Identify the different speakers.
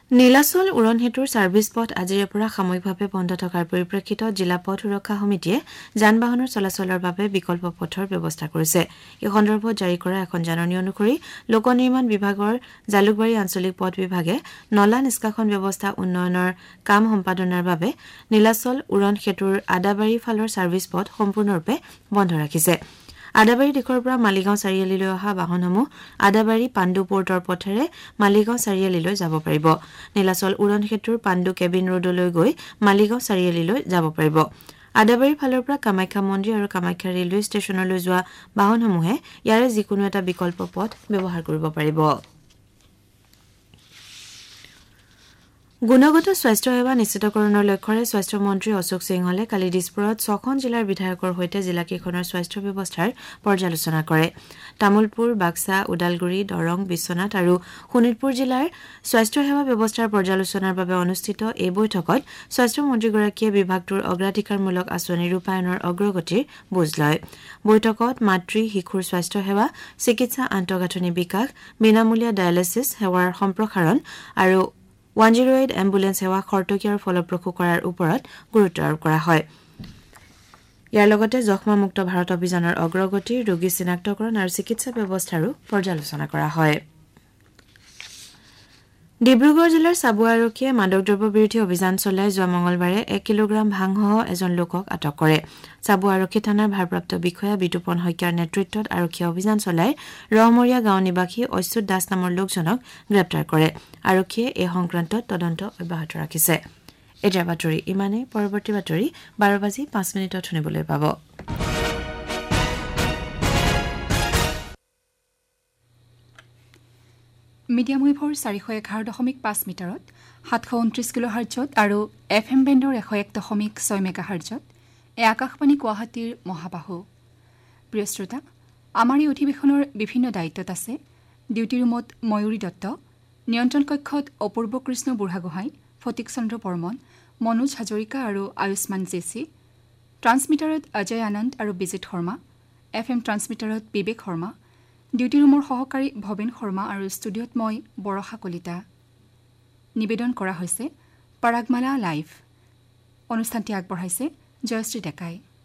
Speaker 1: নীলাচল উৰণ হেতুৰ সাৰ্ভিস পথ আজিৰে পৰা সাময়িকভাৱে বন্ধ থকাৰ পৰিপ্ৰেক্ষিতত জিলা পথ সুৰক্ষা সমিতিয়ে যান-বাহনৰ চলাচলৰ বাবে বিকল্প পথৰ ব্যৱস্থা কৰিছে। এই সন্দৰ্ভত জাৰি কৰা এখন জাননী অনুসৰি লোক নিৰ্মাণ বিভাগৰ জালুকবাৰী আঞ্চলিক পথ বিভাগে নলা নিষ্কাশন ব্যৱস্থা উন্নয়নৰ কাম সম্পাদনৰ বাবে নীলাচল উৰণ হেতুৰ আদাবাৰী ফালৰ সাৰ্ভিস পথ সম্পূৰ্ণৰূপে বন্ধ ৰাখিছে। আদাবাৰী দিশৰ পৰা মালিগাঁও চাৰিআলিলৈ অহা বাহনসমূহ আদাবাৰী পাণ্ডু পোৰ্টৰ পথেৰে মালিগাঁও চাৰিআলিলৈ যাব পাৰিব। নীলাচল উৰণ হেতুৰ পাণ্ডু কেবিন ৰোডলৈ গৈ মালিগাঁও চাৰিআলিলৈ যাব পাৰিব। আদাবাৰীৰ ফালৰ পৰা কামাখ্যা মন্দিৰ আৰু কামাখ্যা ৰেলৱে ষ্টেচনলৈ যোৱা বাহনসমূহে ইয়াৰে যিকোনো এটা বিকল্প পথ ব্যৱহাৰ কৰিব পাৰিব। গুণগত স্বাস্থ্য সেৱা নিশ্চিতকৰণৰ লক্ষ্যৰে স্বাস্থ্য মন্ত্ৰী অশোক সিংহলে কালি দিছপুৰত ৬খন জিলাৰ বিধায়কৰ সৈতে জিলাকেইখনৰ স্বাস্থ্য ব্যৱস্থাৰ পৰ্যালোচনা কৰে। তামুলপুৰ, বাক্সা, ওদালগুৰি, দৰং, বিশ্বনাথ আৰু শোণিতপুৰ জিলাৰ স্বাস্থ্য সেৱা ব্যৱস্থাৰ পৰ্যালোচনাৰ বাবে অনুষ্ঠিত এই বৈঠকত স্বাস্থ্য মন্ত্ৰীগৰাকীয়ে বিভাগটোৰ অগ্ৰাধিকাৰমূলক আঁচনি ৰূপায়ণৰ অগ্ৰগতিৰ বুজ লয়। বৈঠকত মাতৃ শিশুৰ স্বাস্থ্য সেৱা, চিকিৎসা আন্তঃগাঁথনি বিকাশ, বিনামূলীয়া ডায়েলিচিছ সেৱাৰ সম্প্ৰসাৰণ আৰু 108 এম্বুলেন্স সেৱা খৰতকীয়া আৰু ফলপ্ৰসূ কৰাৰ ওপৰত গুৰুত্ব আৰোপ কৰা হয়। ইয়াৰ লগতে যক্ষ্মামুক্ত ভাৰত অভিযানৰ অগ্ৰগতি, ৰোগী চিনাক্তকৰণ আৰু চিকিৎসা ব্যৱস্থাৰো পৰ্যালোচনা কৰা হয়। ডিব্ৰুগড় জিলাৰ চাবুৱা আৰক্ষীয়ে মাদক দ্ৰব্য বিৰোধী অভিযান চলাই যোৱা মঙলবাৰে 1 কিলোগ্ৰাম ভাংসহ এজন লোকক আটক কৰে। চাবুৱা আৰক্ষী থানাৰ ভাৰপ্ৰাপ্ত বিষয়া বিতুপন শইকীয়াৰ নেতৃত্বত আৰক্ষীয়ে অভিযান চলাই ৰহমৰীয়া গাঁও নিবাসী অচ্যুত দাস নামৰ লোকজনক গ্ৰেপ্তাৰ কৰে। আৰক্ষীয়ে এই সংক্ৰান্তত তদন্ত অব্যাহত ৰাখিছে। এতিয়া বাতৰি ইমানেই, পৰৱৰ্তী বাতৰি 12:05 শুনিবলৈ পাব।
Speaker 2: মিডিয়াম ৱেভৰ 411.5 মিটাৰত 729 কিলোহাৰ্টজত আৰু FM বেণ্ডৰ 101.6 মেগাহাৰ্টজত আকাশবাণী গুৱাহাটীৰ মহাবাহু। প্ৰিয় শ্ৰোতা, আমাৰ এই অধিৱেশনৰ বিভিন্ন দায়িত্বত আছে ডিউটি ৰুমত ময়ূৰী দত্ত, নিয়ন্ত্ৰণ কক্ষত অপূৰ্ব কৃষ্ণ বুঢ়াগোহাঁই, ফটিক চন্দ্ৰ বৰ্মন, মনোজ হাজৰিকা আৰু আয়ুষ্মান জেচি, ট্ৰান্সমিটাৰত অজয় আনন্দ আৰু বিজিত শৰ্মা, FM ট্ৰান্সমিটাৰত বিবেক শৰ্মা, ডিউটি ৰুমৰ সহকাৰী ভৱেন শৰ্মা আৰু ষ্টুডিঅ'ত মই বৰষা কলিতা। নিবেদন কৰা হৈছে পৰাগমালা লাইভ। অনুষ্ঠানটি আগবঢ়াইছে জয়শ্ৰী ডেকাই।